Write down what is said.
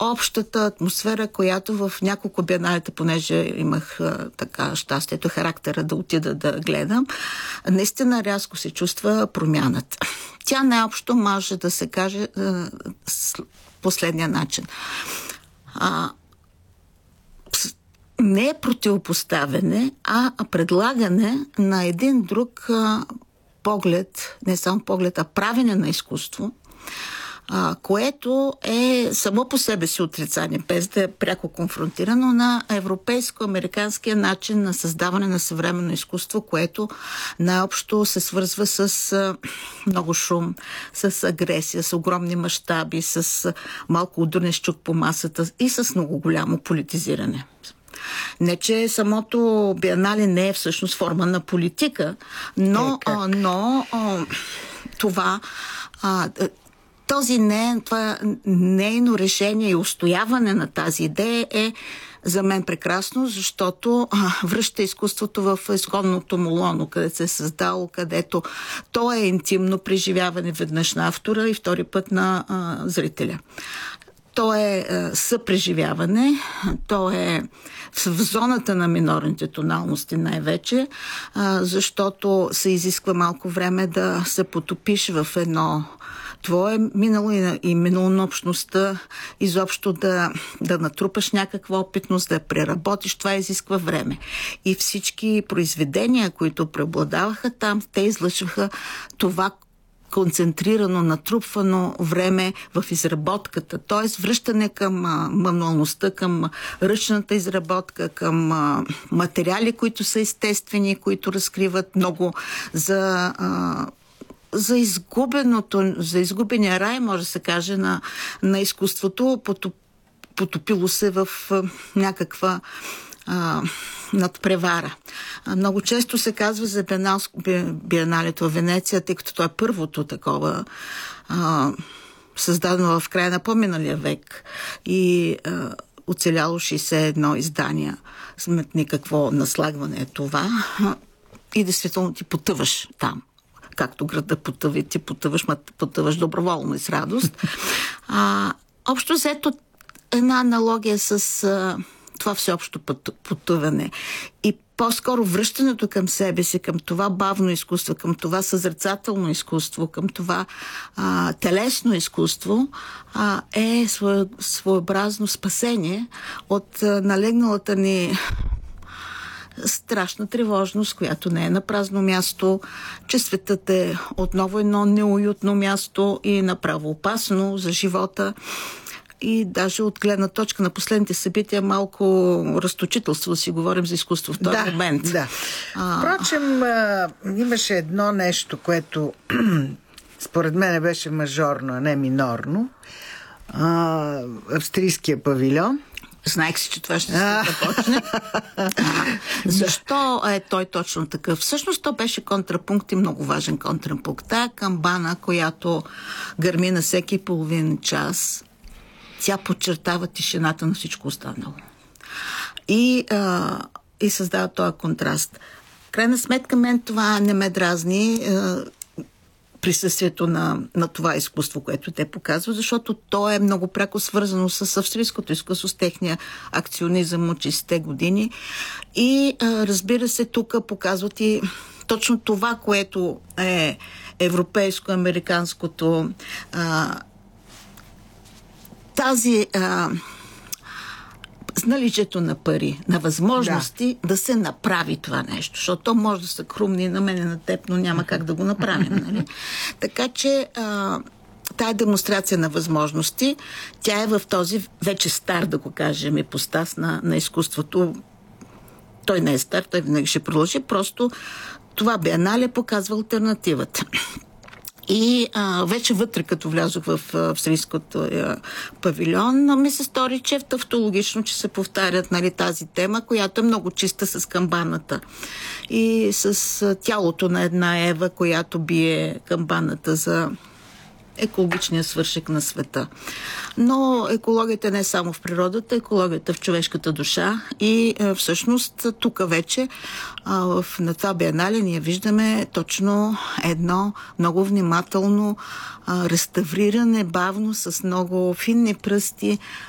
общата атмосфера, която в няколко биеналета, понеже имах така щастието, характера да отида да гледам, наистина рязко се чувства промяната. Тя най-общо може да се каже последния начин. Не е противопоставяне, а предлагане на един друг поглед, не само поглед, а правене на изкуство, което е само по себе си отрицание, без да е пряко конфронтирано на европейско-американския начин на създаване на съвременно изкуство, което най-общо се свързва с много шум, с агресия, с огромни мащаби, с малко ударен щук по масата и с много голямо политизиране. Не, че самото биенале не е всъщност форма на политика, но това това нейно решение и устояване на тази идея е за мен прекрасно, защото връща изкуството в изходното му лоно, където се е създало, където то е интимно преживяване веднъж на автора и втори път на зрителя. То е съпреживяване, то е в зоната на минорните тоналности най-вече, защото се изисква малко време да се потопиш в едно твое минало и минало на общността, изобщо да натрупаш някаква опитност, да я преработиш, това изисква време. И всички произведения, които преобладаваха там, те излъчваха това концентрирано, натрупвано време в изработката, т.е. връщане към мануалността, към ръчната изработка, към материали, които са естествени, които разкриват много за изгубения рай, може да се каже, на изкуството, потопило се в някаква надпревара. Много често се казва за биеналето в Венеция, тъй като то е първото такова създадено в края на по-миналия век и оцеляло 61 издания. Сметни какво наслагване е това. И действително ти потъваш там. Както града потъва и ти потъваш доброволно и с радост. Общо взето една аналогия с това всеобщо потъване и по-скоро връщането към себе си, към това бавно изкуство, към това съзерцателно изкуство, към това телесно изкуство е своеобразно спасение от налегналата ни страшна тревожност, която не е на празно място, че светът е отново едно неуютно място и направо опасно за живота. И даже от гледна точка на последните събития малко разточителство да си говорим за изкуство в този момент. Да. Впрочем, имаше едно нещо, което според мен беше мажорно, а не минорно. Австрийския павилион. Знаех си, че това ще се започне. Защо е той точно такъв? Всъщност то беше контрапункт и много важен контрапункт. Тая камбана, която гърми на всеки половин час, тя подчертава тишината на всичко останало. И създава този контраст. В крайна сметка мен това не ме дразни, присъствието на това изкуство, което те показват, защото то е много пряко свързано с австрийското изкуство, с техния акционизъм от 60-те години. И разбира се, тук показват и точно това, което е европейско-американското тази с наличието на пари, на възможности да се направи това нещо, защото то може да се хрумне на мен и на теб, но няма как да го направим. Нали? Така че тая демонстрация на възможности, тя е в този вече стар, да го кажем, ипостас на изкуството. Той не е стар, той винаги ще продължи, просто това биенале показва алтернативата. И вече вътре, като влязох в австрийското павилион, ми се стори, че е тавтологично, че се повтарят, нали, тази тема, която е много чиста с камбаната. И с тялото на една Ева, която бие камбаната за екологичния свършек на света. Но екологията не е само в природата, екологията в човешката душа и всъщност тук вече на това биенале ние виждаме точно едно много внимателно реставриране, бавно, с много финни пръсти